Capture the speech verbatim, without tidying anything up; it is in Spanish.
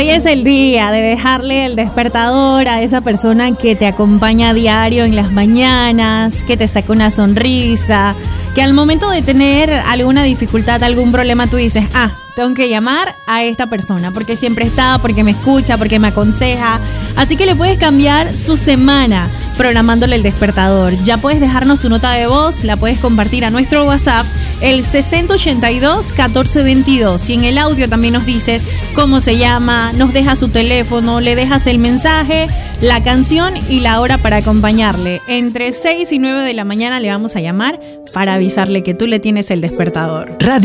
Hoy es el día de dejarle el despertador a esa persona que te acompaña a diario en las mañanas, que te saca una sonrisa, que al momento de tener alguna dificultad, algún problema, tú dices, ah, tengo que llamar a esta persona porque siempre está, porque me escucha, porque me aconseja. Así que le puedes cambiar su semana programándole el despertador. Ya puedes dejarnos tu nota de voz, la puedes compartir a nuestro WhatsApp, el sesenta ochenta y dos catorce veintidós. Y en el audio también nos dices cómo se llama, nos dejas su teléfono, le dejas el mensaje, la canción y la hora para acompañarle. Entre seis y nueve de la mañana le vamos a llamar para avisarle que tú le tienes el despertador. Radio